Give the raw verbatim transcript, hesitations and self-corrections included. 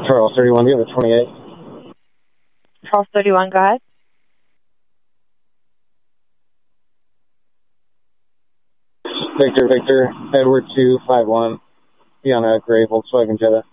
Charles thirty-one, do you have a twenty-eight? Charles thirty-one, go ahead. Victor, Victor, Edward two five one, be on a gray Volkswagen Jetta.